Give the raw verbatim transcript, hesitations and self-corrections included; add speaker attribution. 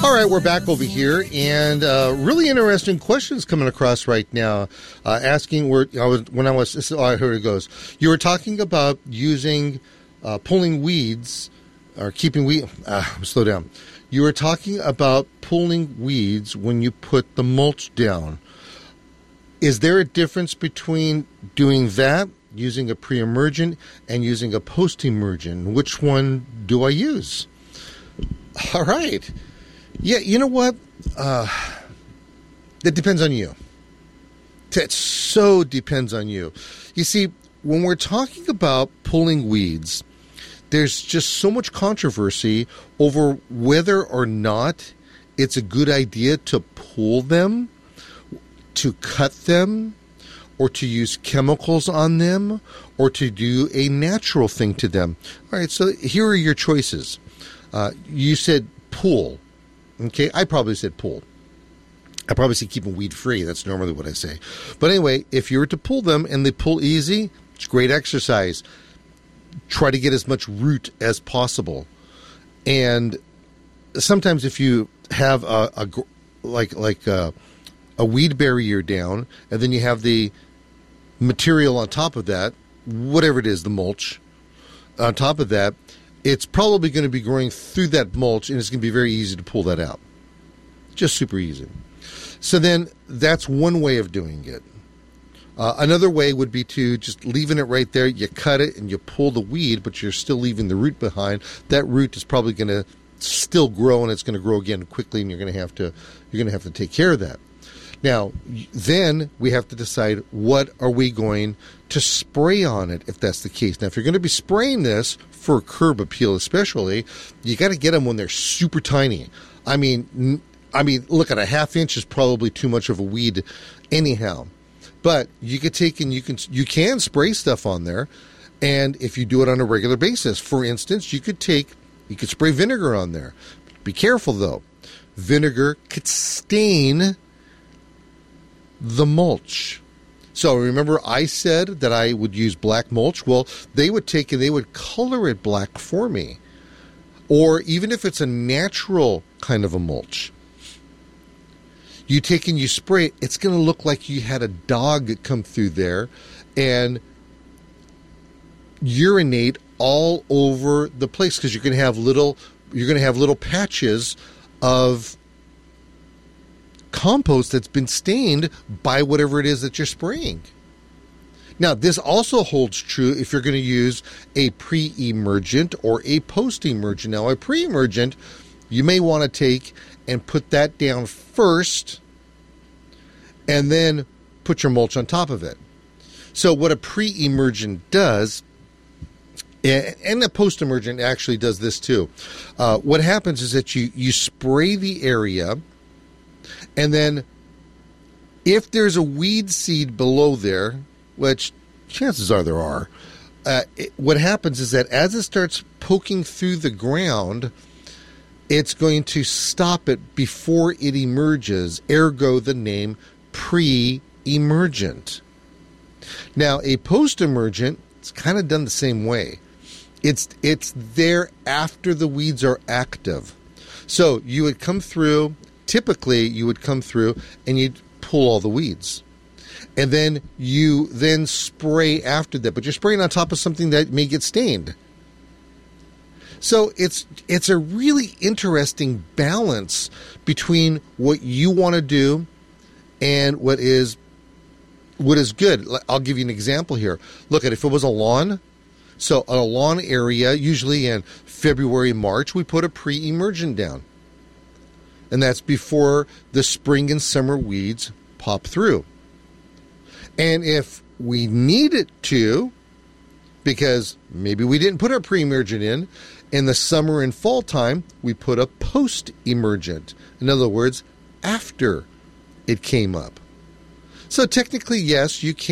Speaker 1: All right, we're back over here, and uh, really interesting questions coming across right now. Uh, asking where I was when I was. Oh, here it goes. You were talking about using uh, pulling weeds or keeping weed. Uh, slow down. You were talking about pulling weeds when you put the mulch down. Is there a difference between doing that, using a pre-emergent, and using a post-emergent? Which one do I use? All right. Yeah, you know what? Uh, it depends on you. It so depends on you. You see, when we're talking about pulling weeds, there's just so much controversy over whether or not it's a good idea to pull them, to cut them, or to use chemicals on them, or to do a natural thing to them. All right, so here are your choices. Uh, you said pull. Okay, I probably said pull. I probably say keep them weed free. That's normally what I say. But anyway, if you were to pull them and they pull easy, it's great exercise. Try to get as much root as possible. And sometimes if you have a, a like like a, a weed barrier down, and then you have the material on top of that, whatever it is, the mulch on top of that, it's probably going to be growing through that mulch, and it's going to be very easy to pull that out. Just super easy. So then that's one way of doing it. Uh, another way would be to just leaving it right there. You cut it and you pull the weed, but you're still leaving the root behind. That root is probably going to still grow, and it's going to grow again quickly, and you're going to have to you're going to have to take care of that. Now, then we have to decide what are we going to spray on it if that's the case. Now, if you're going to be spraying this for curb appeal especially, you got to get them when they're super tiny. I mean, I mean, look, at a half inch is probably too much of a weed anyhow. But you could take and you can you can spray stuff on there, and if you do it on a regular basis, for instance, you could take you could spray vinegar on there. Be careful though, vinegar could stain the mulch. So remember I said that I would use black mulch? Well, they would take and they would color it black for me. Or even if it's a natural kind of a mulch, you take and you spray it, it's going to look like you had a dog come through there and urinate all over the place, because you're going to have little you're going to have little patches of compost that's been stained by whatever it is that you're spraying. Now, this also holds true if you're going to use a pre-emergent or a post-emergent. Now, a pre-emergent, you may want to take and put that down first and then put your mulch on top of it. So what a pre-emergent does, and a post-emergent actually does this too, uh, what happens is that you, you spray the area, and then if there's a weed seed below there, which chances are there are, uh, it, what happens is that as it starts poking through the ground, it's going to stop it before it emerges, ergo the name pre-emergent. Now, a post-emergent, it's kind of done the same way. It's it's there after the weeds are active. So you would come through, typically you would come through and you'd pull all the weeds. And then you then spray after that, but you're spraying on top of something that may get stained. So it's it's a really interesting balance between what you want to do and what is what is good. I'll give you an example here. Look at if it was a lawn. So a lawn area, usually in February, March, we put a pre-emergent down. And that's before the spring and summer weeds pop through. And if we needed to, because maybe we didn't put our pre-emergent in, in the summer and fall time, we put a post-emergent. In other words, after it came up. So technically, yes, you can.